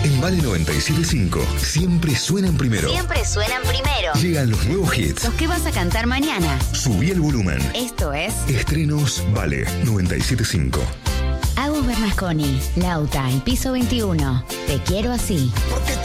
En Vale 97.5 siempre suenan primero. Siempre suenan primero. Llegan los nuevos hits. Los que vas a cantar mañana. Subí el volumen. Esto es Estrenos Vale 97.5. Agus Bernasconi, Lauta, el piso 21. Te quiero así.